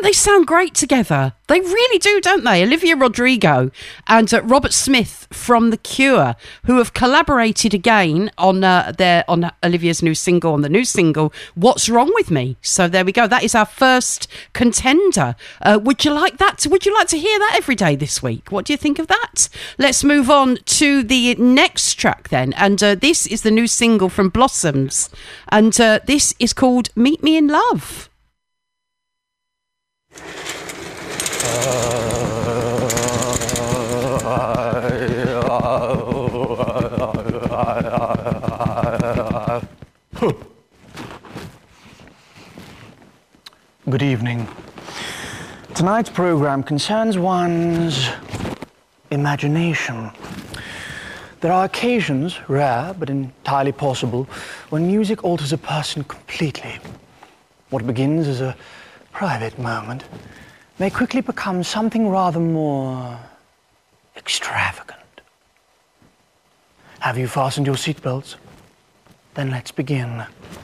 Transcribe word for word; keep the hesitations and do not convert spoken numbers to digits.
they sound great together? They really do, don't they? Olivia Rodrigo and uh, Robert Smith from The Cure, who have collaborated again on uh, their on Olivia's new single, on the new single, What's Wrong With Me? So there we go. That is our first contender. Uh, would you like that? To, would you like to hear that every day this week? What do you think of that? Let's move on to the next track then. And uh, this is the new single from Blossoms. And uh, this is called Meet Me in Love. Good evening. Tonight's program concerns one's imagination. There are occasions, rare but entirely possible, when music alters a person completely. What begins as a private moment may quickly become something rather more extravagant. Have you fastened your seatbelts? Then let's begin.